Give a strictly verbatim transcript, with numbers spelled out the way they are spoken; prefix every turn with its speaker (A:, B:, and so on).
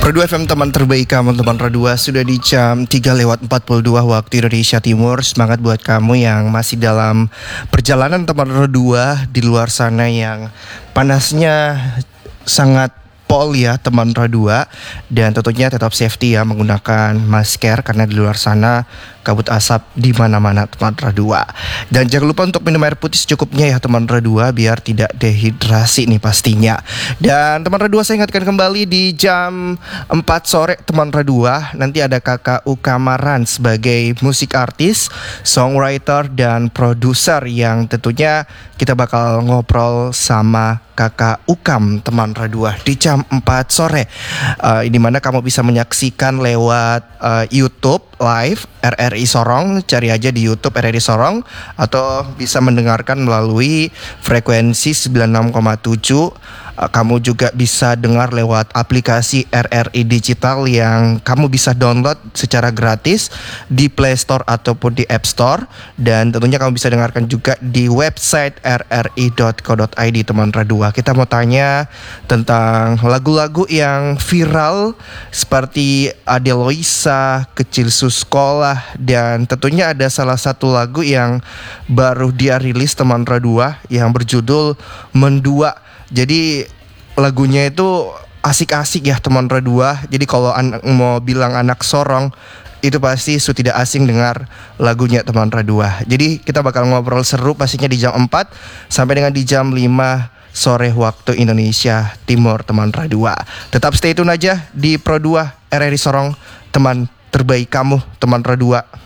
A: Pro dua F M, teman terbaik kamu, teman Pro dua. Sudah di jam tiga lewat empat puluh dua waktu Indonesia Timur. Semangat buat kamu yang masih dalam perjalanan, teman Pro dua, di luar sana yang panasnya sangat pol ya, teman Pro dua. Dan tentunya tetap safety ya, menggunakan masker karena di luar sana kabut asap di mana-mana, teman Pro dua. Dan jangan lupa untuk minum air putih secukupnya ya, teman Pro dua, biar tidak dehidrasi nih pastinya. Dan teman Pro dua, saya ingatkan kembali di jam empat sore, teman Pro dua, nanti ada Kakak Ukamaran sebagai musik artis, songwriter dan produser yang tentunya kita bakal ngobrol sama Kakak Ukam, teman Pro dua, di jam empat sore. Uh, di mana kamu bisa menyaksikan lewat uh, YouTube live R R I Sorong, cari aja di YouTube R R I Sorong, atau bisa mendengarkan melalui frekuensi sembilan puluh enam koma tujuh. Kamu juga bisa dengar lewat aplikasi R R I Digital yang kamu bisa download secara gratis di Play Store ataupun di App Store. Dan tentunya kamu bisa dengarkan juga di website r r i dot co dot i d, teman Pro dua. Kita mau tanya tentang lagu-lagu yang viral seperti Adeloisa, Kecil Sekolah, dan tentunya ada salah satu lagu yang baru dia rilis, teman Pro dua, yang berjudul Mendua. Jadi lagunya itu asik-asik ya, teman Pro dua. Jadi kalau an- mau bilang anak sorong, itu pasti su tidak asing dengar lagunya, teman Pro dua. Jadi kita bakal ngobrol seru pastinya di jam empat sampai dengan di jam lima sore waktu Indonesia Timur, teman Pro dua. Tetap stay tune aja di Pro dua R R I Sorong, teman terbaik kamu, teman Pro dua.